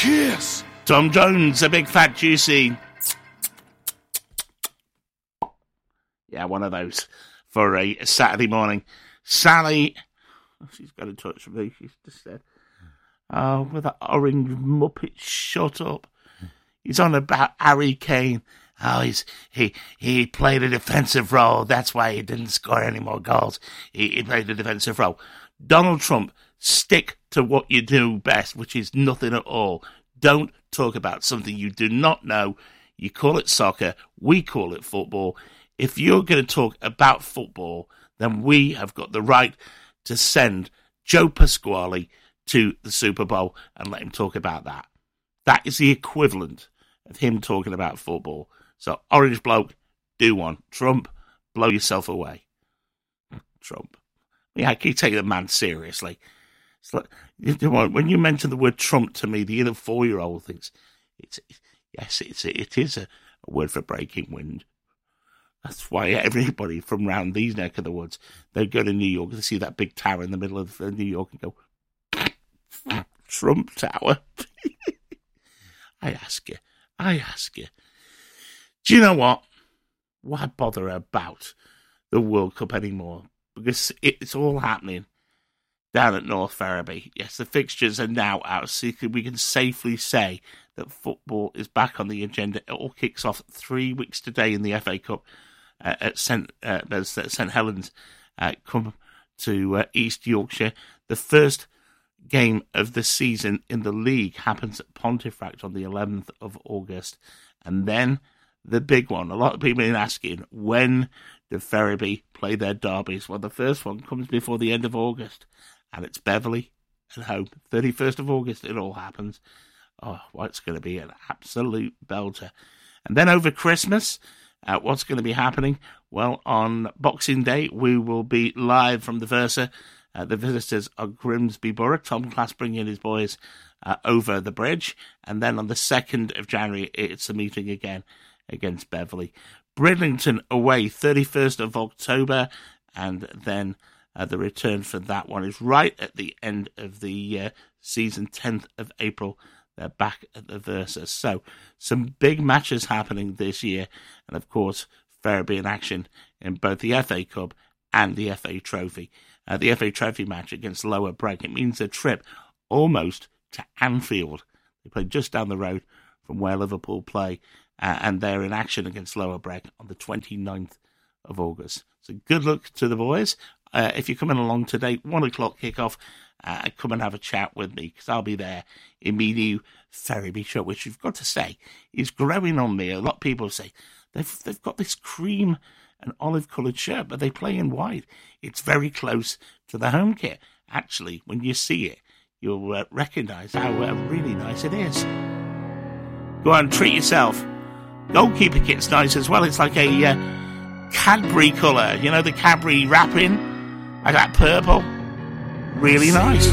Cheers. Tom Jones, a big fat juicy. Yeah, one of those for a Saturday morning. Sally, she's got in touch with me. She's just said, "Oh, with that orange muppet, shut up. He's on about Harry Kane. Oh, he played a defensive role. That's why he didn't score any more goals. He played a defensive role." Donald Trump, stick to what you do best, which is nothing at all. Don't talk about something you do not know. You call it soccer. We call it football. If you're going to talk about football, then we have got the right to send Joe Pasquale to the Super Bowl and let him talk about that. That is the equivalent of him talking about football. So, Orange Bloke, do one. Trump, blow yourself away. Trump. Yeah, I keep taking the man seriously. It's like, when you mention the word Trump to me, the inner 4-year-old thinks, it is a word for breaking wind. That's why everybody from round these neck of the woods, they go to New York, they see that big tower in the middle of New York and go, Trump Tower. I ask you. Do you know what? Why bother about the World Cup anymore? Because it's all happening down at North Ferriby. Yes, the fixtures are now out, so we can safely say that football is back on the agenda. It all kicks off 3 weeks today in the FA Cup at St Helens. Come to East Yorkshire. The first game of the season in the league happens at Pontefract on the 11th of August. And then the big one. A lot of people have been asking, when do Ferriby play their derbies? Well, the first one comes before the end of August, and it's Beverley at home. 31st of August, it all happens. Oh, well, it's going to be an absolute belter. And then over Christmas, what's going to be happening? Well, on Boxing Day, we will be live from the Versa. The visitors are Grimsby Borough. Tom Class bringing his boys over the bridge. And then on the 2nd of January, it's a meeting again against Beverley. Bridlington away, 31st of October. And then the return for that one is right at the end of the season, 10th of April. They're back at the Versa. So, some big matches happening this year. And, of course, Ferriby in action in both the FA Cup and the FA Trophy. The FA Trophy match against Lower Breg. It means a trip almost to Anfield. They play just down the road from where Liverpool play. And they're in action against Lower Breg on the 29th of August. So, good luck to the boys. If you're coming along today, 1 o'clock kickoff, come and have a chat with me, because I'll be there in my new Ferriby shirt, which you've got to say is growing on me. A lot of people say they've got this cream and olive-coloured shirt, but they play in white. It's very close to the home kit. Actually, when you see it, you'll recognise how really nice it is. Go on, treat yourself. Goalkeeper kit's nice as well. It's like a Cadbury colour, you know, the Cadbury wrapping, like that purple. Really nice.